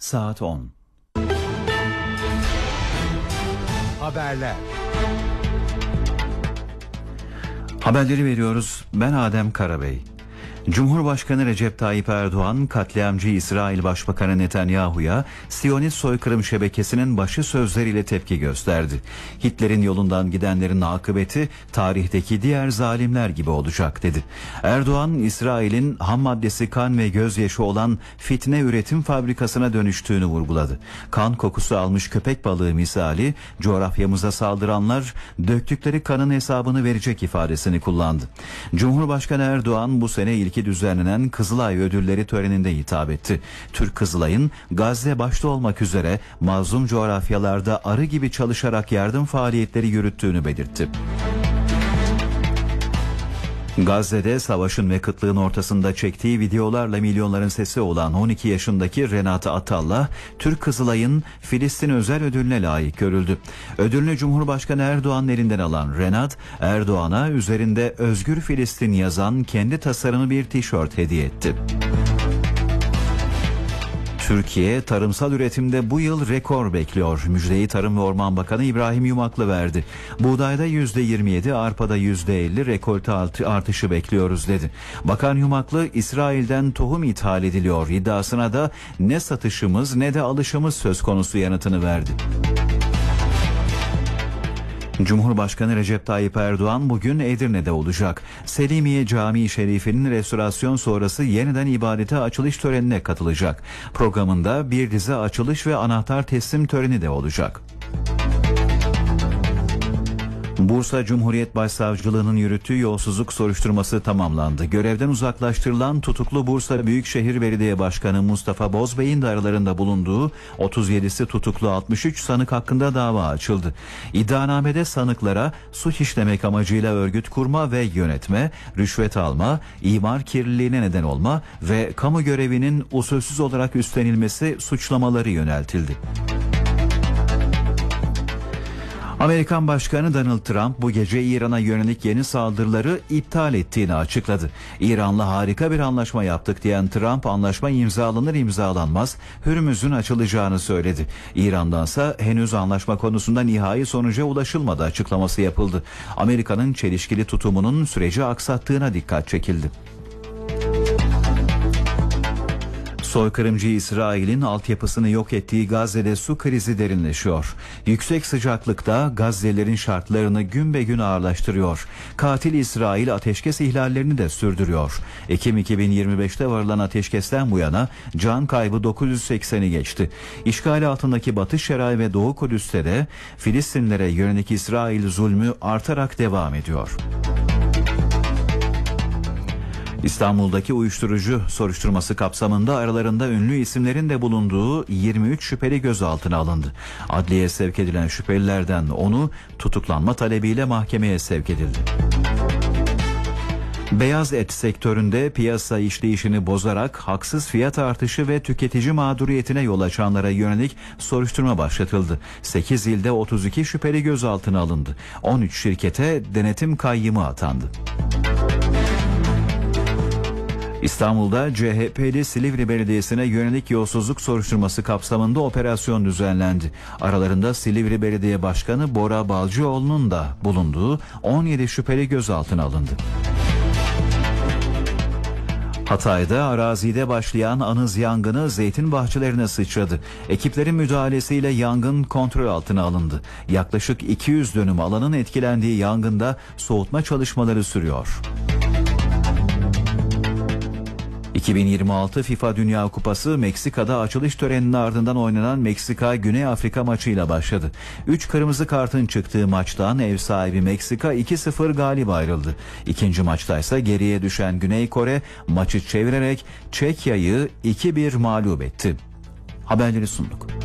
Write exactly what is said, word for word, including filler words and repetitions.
saat on. Haberler. Haberleri veriyoruz. Ben Adem Karabey. Cumhurbaşkanı Recep Tayyip Erdoğan, katliamcı İsrail Başbakanı Netanyahu'ya Siyonist soykırım şebekesinin başı sözleriyle tepki gösterdi. Hitler'in yolundan gidenlerin akıbeti tarihteki diğer zalimler gibi olacak dedi. Erdoğan, İsrail'in ham maddesi kan ve gözyaşı olan fitne üretim fabrikasına dönüştüğünü vurguladı. Kan kokusu almış köpek balığı misali coğrafyamıza saldıranlar döktükleri kanın hesabını verecek ifadesini kullandı. Cumhurbaşkanı Erdoğan bu sene ilk ki düzenlenen Kızılay ödülleri töreninde hitap etti. Türk Kızılay'ın Gazze başta olmak üzere mazlum coğrafyalarda arı gibi çalışarak yardım faaliyetleri yürüttüğünü belirtti. Gazze'de savaşın ve kıtlığın ortasında çektiği videolarla milyonların sesi olan on iki yaşındaki Renata Atallah, Türk Kızılay'ın Filistin özel ödülüne layık görüldü. Ödülünü Cumhurbaşkanı Erdoğan'ın elinden alan Renat, Erdoğan'a üzerinde Özgür Filistin yazan kendi tasarımı bir tişört hediye etti. Türkiye tarımsal üretimde bu yıl rekor bekliyor. Müjdeyi Tarım ve Orman Bakanı İbrahim Yumaklı verdi. Buğdayda yüzde yirmi yedi, arpada yüzde elli rekolte artışı bekliyoruz dedi. Bakan Yumaklı, İsrail'den tohum ithal ediliyor iddiasına da ne satışımız ne de alışımız söz konusu yanıtını verdi. Cumhurbaşkanı Recep Tayyip Erdoğan bugün Edirne'de olacak. Selimiye Camii Şerifi'nin restorasyon sonrası yeniden ibadete açılış törenine katılacak. Programında bir dizi açılış ve anahtar teslim töreni de olacak. Bursa Cumhuriyet Başsavcılığı'nın yürüttüğü yolsuzluk soruşturması tamamlandı. Görevden uzaklaştırılan tutuklu Bursa Büyükşehir Belediye Başkanı Mustafa Bozbey'in de aralarında bulunduğu otuz yedisi tutuklu altmış üç sanık hakkında dava açıldı. İddianamede sanıklara suç işlemek amacıyla örgüt kurma ve yönetme, rüşvet alma, imar kirliliğine neden olma ve kamu görevinin usulsüz olarak üstlenilmesi suçlamaları yöneltildi. Amerikan Başkanı Donald Trump bu gece İran'a yönelik yeni saldırıları iptal ettiğini açıkladı. İran'la harika bir anlaşma yaptık diyen Trump, anlaşma imzalanır imzalanmaz Hürmüz'ün açılacağını söyledi. İran'dansa henüz anlaşma konusunda nihai sonuca ulaşılmadı açıklaması yapıldı. Amerika'nın çelişkili tutumunun süreci aksattığına dikkat çekildi. Soykırımcı İsrail'in altyapısını yok ettiği Gazze'de su krizi derinleşiyor. Yüksek sıcaklıkta Gazze'lerin şartlarını gün be gün ağırlaştırıyor. Katil İsrail ateşkes ihlallerini de sürdürüyor. Ekim iki bin yirmi beşte varılan ateşkesten bu yana can kaybı dokuz yüz sekseni geçti. İşgal altındaki Batı Şeray ve Doğu Kudüs'te de Filistinlere yönelik İsrail zulmü artarak devam ediyor. İstanbul'daki uyuşturucu soruşturması kapsamında aralarında ünlü isimlerin de bulunduğu yirmi üç şüpheli gözaltına alındı. Adliyeye sevk edilen şüphelilerden onu tutuklanma talebiyle mahkemeye sevk edildi. Beyaz et sektöründe piyasa işleyişini bozarak haksız fiyat artışı ve tüketici mağduriyetine yol açanlara yönelik soruşturma başlatıldı. sekiz ilde otuz iki şüpheli gözaltına alındı. on üç şirkete denetim kayyımı atandı. İstanbul'da C H P'li Silivri Belediyesi'ne yönelik yolsuzluk soruşturması kapsamında operasyon düzenlendi. Aralarında Silivri Belediye Başkanı Bora Balcıoğlu'nun da bulunduğu on yedi şüpheli gözaltına alındı. Hatay'da arazide başlayan anız yangını zeytin bahçelerine sıçradı. Ekiplerin müdahalesiyle yangın kontrol altına alındı. Yaklaşık iki yüz dönüm alanın etkilendiği yangında soğutma çalışmaları sürüyor. iki bin yirmi altı FIFA Dünya Kupası Meksika'da açılış töreninin ardından oynanan Meksika-Güney Afrika maçıyla başladı. üç kırmızı kartın çıktığı maçtan ev sahibi Meksika iki sıfır galip ayrıldı. İkinci maçtaysa geriye düşen Güney Kore maçı çevirerek Çekya'yı iki bir mağlup etti. Haberleri sunduk.